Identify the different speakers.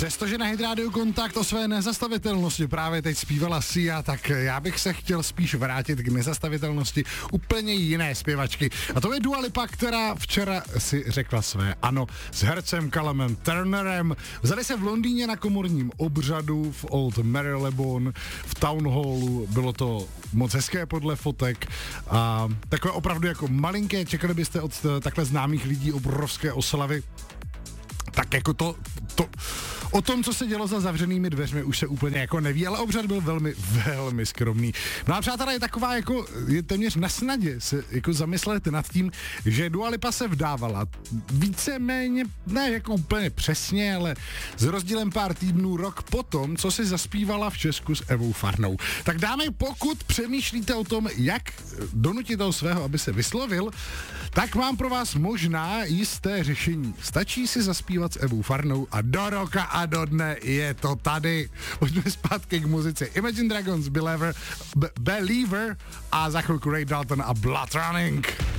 Speaker 1: Přestože na Hit Radio Kontakt o své nezastavitelnosti právě teď zpívala Sia, tak já bych se chtěl spíš vrátit k nezastavitelnosti úplně jiné zpěvačky. A to je Dua Lipa, která včera si řekla své ano s hercem Callumem Turnerem. Vzali se v Londýně na komorním obřadu v Old Marylebone v Town Hallu. Bylo to moc hezké podle fotek a takové opravdu jako malinké, čekali byste od takhle známých lidí obrovské oslavy. Tak jako to o tom, co se dělo za zavřenými dveřmi, už se úplně jako neví, ale obřad byl velmi, velmi skromný. No a přátelé, je taková jako, je téměř na snadě se jako zamyslet nad tím, že Dua Lipa se vdávala víceméně, ne jako úplně přesně, ale s rozdílem pár týdnů, rok potom, co si zaspívala v Česku s Evou Farnou. Tak dámy, pokud přemýšlíte o tom, jak donutit toho svého, aby se vyslovil, tak mám pro vás možná jisté řešení. Stačí si zaspívat s Evou Farnou a do roka a do dne je to tady. Pojďme zpátky k muzice. Imagine Dragons, Believer a za chvilku Ray Dalton a Blood Running.